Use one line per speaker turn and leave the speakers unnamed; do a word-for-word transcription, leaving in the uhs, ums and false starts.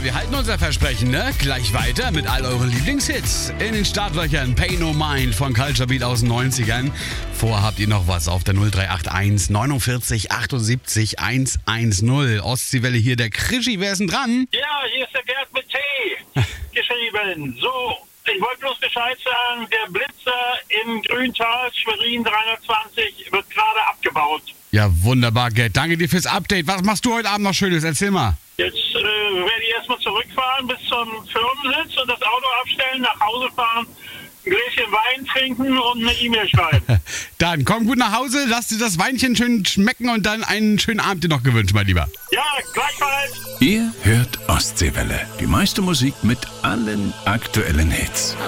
wir halten unser Versprechen, ne? Gleich weiter mit all euren Lieblingshits. In den Startlöchern Pay No Mind von Culture Beat aus den neunzigern. Vorher habt ihr noch was auf der null drei acht eins neunundvierzig achtundsiebzig hundertzehn. Ostseewelle hier, der Krischi, wer ist denn dran?
Ja, hier ist der Gerd mit T. geschrieben. So, ich wollte bloß Bescheid sagen, der Blitzer im Grüntal, Schwerin dreihundertzwanzig, wird gerade abgebaut.
Ja, wunderbar, Gerd. Danke dir fürs Update. Was machst du heute Abend noch Schönes? Erzähl mal.
Jetzt äh, werde ich erstmal zurückfahren bis zum Firmensitz und das Auto abstellen, nach Hause fahren, ein Gläschen Wein trinken und eine E-Mail schreiben.
Dann komm gut nach Hause, lass dir das Weinchen schön schmecken und dann einen schönen Abend dir noch gewünscht, mein Lieber.
Ja, gleichfalls.
Ihr hört Ostseewelle. Die meiste Musik mit allen aktuellen Hits.